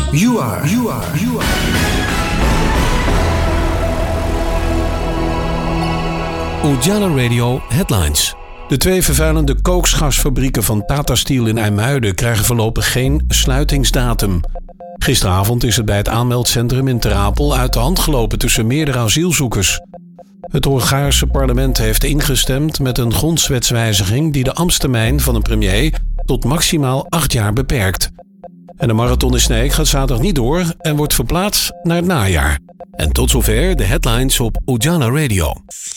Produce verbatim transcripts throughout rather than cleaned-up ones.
You are, you are, you are. Ujala Radio Headlines. De twee vervuilende kooksgasfabrieken van Tata Steel in IJmuiden krijgen voorlopig geen sluitingsdatum. Gisteravond is het bij het aanmeldcentrum in Ter Apel uit de hand gelopen tussen meerdere asielzoekers. Het Hongaarse parlement heeft ingestemd met een grondwetswijziging die de ambtstermijn van een premier tot maximaal acht jaar beperkt. En de marathon in Sneek gaat zaterdag niet door en wordt verplaatst naar het najaar. En tot zover de headlines op Ujala Radio.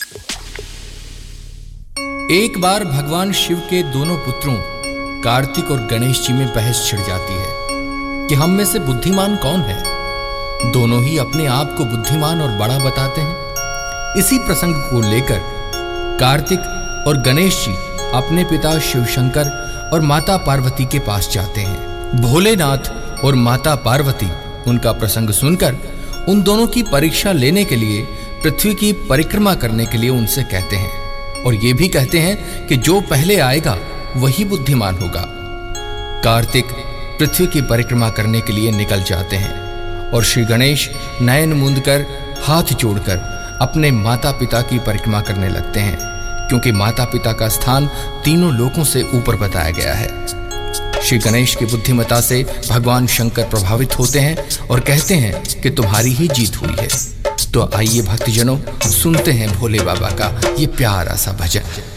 एक बार भगवान शिव के दोनों पुत्रों कार्तिक और गणेश जी में बहस छिड़ जाती है कि हम में से बुद्धिमान कौन है। दोनों ही अपने आप को बुद्धिमान और बड़ा बताते हैं। इसी प्रसंग को लेकर कार्तिक और गणेश जी अपने पिता शिव शंकर और माता पार्वती के पास जाते हैं। भोलेनाथ और माता पार्वती उनका प्रसंग सुनकर उन दोनों की परीक्षा लेने के लिए पृथ्वी की परिक्रमा करने के लिए उनसे कहते हैं और ये भी कहते हैं कि जो पहले आएगा वही बुद्धिमान होगा। कार्तिक पृथ्वी की परिक्रमा करने के लिए निकल जाते हैं और श्री गणेश नयन मूंद कर हाथ जोड़कर अपने माता पिता की परिक्रमा करने लगते हैं, क्योंकि माता पिता का स्थान तीनों लोकों से ऊपर बताया गया है। श्री गणेश की बुद्धिमत्ता से भगवान शंकर प्रभावित होते हैं और कहते हैं कि तुम्हारी ही जीत हुई है। तो आइए भक्तजनों, सुनते हैं भोले बाबा का ये प्यारा सा भजन।